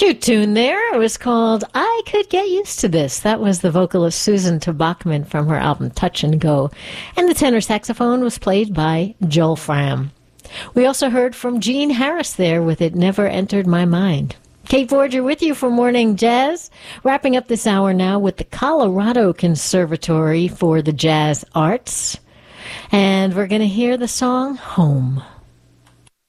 Cute tune there. It was called I Could Get Used to This. That was the vocalist Susan Tabachman from her album Touch and Go. And the tenor saxophone was played by Joel Fram. We also heard from Gene Harris there with It Never Entered My Mind. Kate Forger with you for Morning Jazz. Wrapping up this hour now with the Colorado Conservatory for the Jazz Arts. And we're going to hear the song Home.